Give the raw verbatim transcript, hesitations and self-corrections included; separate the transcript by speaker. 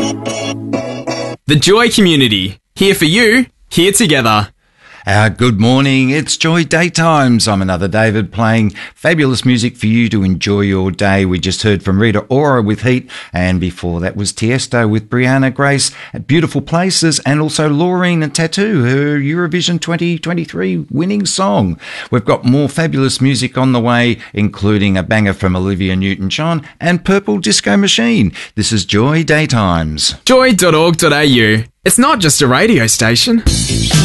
Speaker 1: The Joy Community. Here for you, here together.
Speaker 2: Uh, good morning, it's Joy Daytimes. I'm another David playing fabulous music for you to enjoy your day. We just heard from Rita Ora with Heat, and before that was Tiesto with Brianna Grace at Beautiful Places, and also Laureen and Tattoo, her Eurovision twenty twenty-three winning song. We've got more fabulous music on the way, including a banger from Olivia Newton-John and Purple Disco Machine. This is Joy Daytimes.
Speaker 1: joy dot org dot a u. It's not just a radio station.